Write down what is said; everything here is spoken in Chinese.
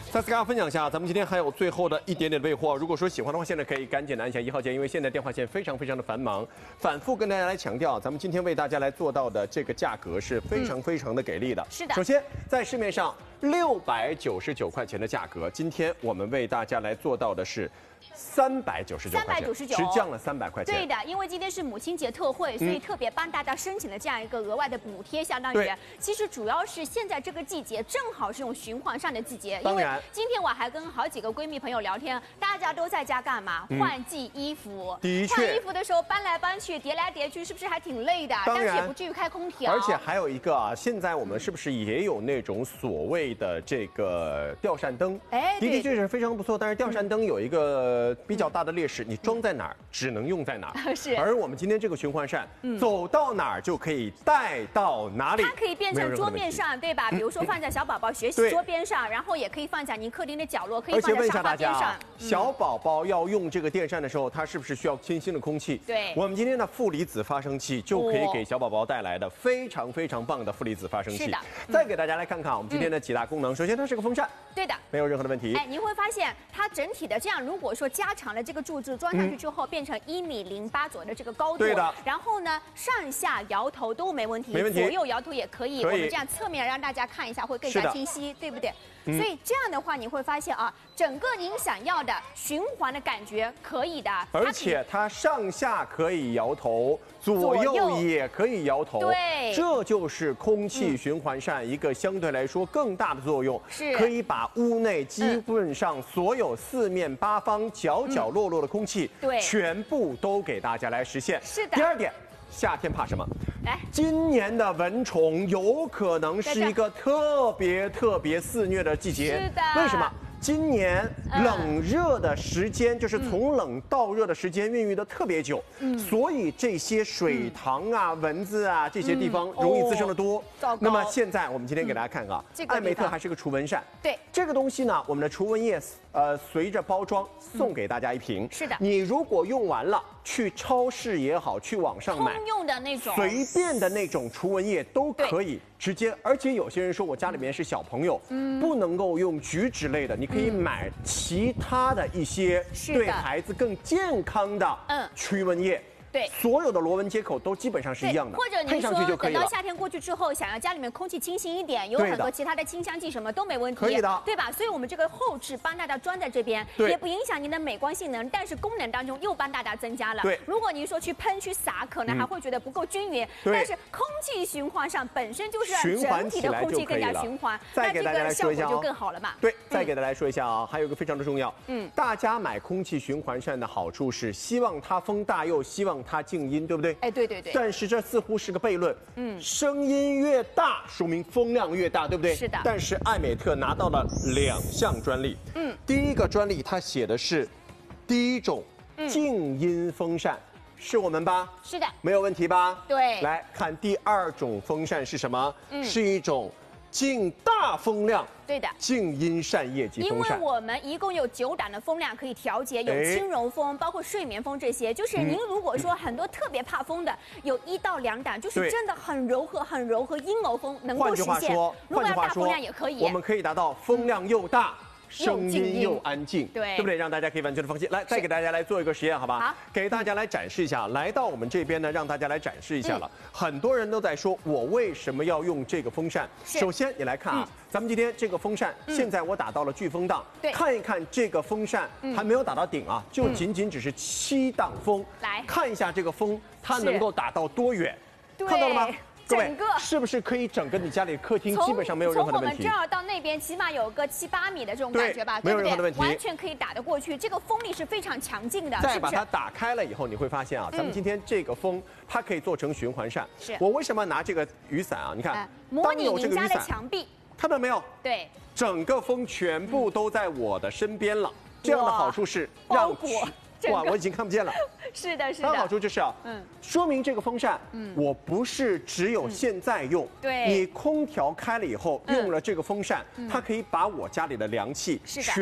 再次跟大家分享一下，咱们今天还有最后的一点点备货。如果说喜欢的话，现在可以赶紧按一下1号键，因为现在电话线非常的繁忙。反复跟大家来强调，咱们今天为大家来做到的这个价格是非常的给力的。 是的。 首先，在市面上699块钱的价格，今天我们为大家来做到的是399块钱，只降了300块钱。 对的，因为今天是母亲节特惠，所以特别帮大家申请了这样一个额外的补贴，相当于其实主要是现在这个季节正好是这种循环扇的季节。因为今天我还跟好几个闺蜜朋友聊天，大家都在家干嘛？换季衣服。的确，换衣服的时候搬来搬去、叠来叠去，是不是还挺累的？但是也不至于开空调。 而且还有一个啊，现在我们是不是也有那种所谓的这个吊扇灯？哎，的确是非常不错。但是吊扇灯有一个比较大的劣势，你装在哪儿只能用在哪儿。 是。 而我们今天这个循环扇，走到哪儿就可以带到哪里。 它可以变成桌面上，对吧？比如说放在小宝宝学习桌边上，然后也可以放在您客厅的角落，可以放在沙发边上。 小宝宝要用这个电扇的时候，它是不是需要清新的空气？ 对。 我们今天的负离子发生器就可以给小宝宝带来的非常棒的负离子发生器。 是的。 再给大家来看看我们今天的几大功能。首先，它是个风扇。 对的。 没有任何的问题。 哎，您会发现它整体的这样，如果说加长了这个柱子装上去之后，变成1.08米左右的这个高度。 对的。 然后呢，上下摇头都没问题， 没问题。 左右摇头也可以。我们这样侧面让大家看一下，会更加清晰，对不对？所以这样的话，你会发现啊，整个您想要的循环的感觉可以的。 而且它上下可以摇头，左右也可以摇头。 对， 这就是空气循环扇一个相对来说更大的作用， 是可以把屋内基本上所有4面8方角落的空气， 对， 全部都给大家来实现。 是的。 第二点。夏天怕什么？今年的蚊虫有可能是一个特别肆虐的季节。 是的。 为什么？今年冷热的时间，就是从冷到热的时间孕育的特别久，所以这些水塘啊、蚊子啊这些地方容易滋生的多。那么现在我们今天给大家看啊，艾美特还是个除蚊扇。 对， 这个东西呢，我们的除蚊液随着包装送给大家一瓶。 是的。 你如果用完了，去超市也好，去网上买， 通用的那种， 随便的那种除蚊液都可以直接。而且有些人说我家里面是小朋友，不能够用菊酯类的，你可以买其他的一些对孩子更健康的驱蚊液。对，所有的螺纹接口都基本上是一样的， 或者您说等到夏天过去之后，想要家里面空气清新一点，有很多其他的清香剂什么都没问题， 可以的， 对吧？所以我们这个后置帮大家装在这边，也不影响您的美观性能，但是功能当中又帮大家增加了。 对， 如果您说去喷去洒，可能还会觉得不够均匀，但是空气循环上本身就是让整体的空气更加循环， 那这个效果就更好了嘛。 对，再给大家说一下啊，还有一个非常的重要，大家买空气循环扇的好处是希望它风大，又希望它静音，对不对？ 哎，对。 但是这似乎是个悖论。声音越大，说明风量越大，对不对？ 是的。 但是艾美特拿到了2项专利。第一个专利它写的是第一种静音风扇，是我们吧？ 是的。 没有问题吧？ 对。 来看第2种风扇是什么？是一种静大风量。 对的， 静音扇叶及风扇， 因为我们一共有9档的风量可以调节，有轻柔风，包括睡眠风这些。就是您如果说很多特别怕风的，有1到2档，就是真的很柔和阴柔风能够实现。如果要大风量也可以， 我们可以达到风量又大。声音又安静，对不对？让大家可以完全的放心。来，再给大家来做一个实验，好吧？好，给大家来展示一下。来到我们这边呢，让大家来展示一下了。很多人都在说，我为什么要用这个风扇？首先，你来看啊，咱们今天这个风扇，现在我打到了飓风档，看一看这个风扇还没有打到顶啊，就仅只是7档风。来看一下这个风，它能够打到多远？看到了吗？各位，是不是可以整个你家里客厅基本上没有任何的问题？ 从我们这儿到那边，起码有个7、8米的这种感觉吧， 没有任何的问题， 完全可以打得过去。这个风力是非常强劲的。 再把它打开了以后，你会发现啊，咱们今天这个风，它可以做成循环扇。 是我为什么拿这个雨伞啊？你看， 模拟您家的墙壁， 看到没有？ 对， 整个风全部都在我的身边了。这样的好处是让哇，我已经看不见了。 是的。它的好处就是啊，说明这个风扇，我不是只有现在用， 对， 你空调开了以后用了这个风扇，它可以把我家里的凉气